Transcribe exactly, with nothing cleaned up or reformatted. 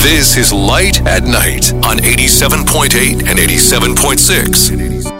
This is Light at Night on eighty-seven point eight and eighty-seven point six.